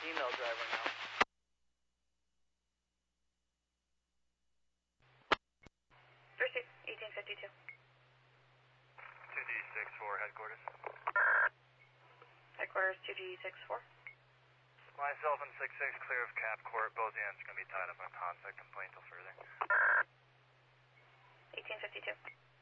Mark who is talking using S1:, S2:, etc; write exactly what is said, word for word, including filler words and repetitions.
S1: Female driver now.
S2: Pursuit, eighteen fifty-two.
S3: two D six four headquarters.
S2: Headquarters two G six four.
S3: Myself and six six clear of Cap Court. Both ends are going to be tied up on a contact complaint till further.
S2: eighteen fifty-two.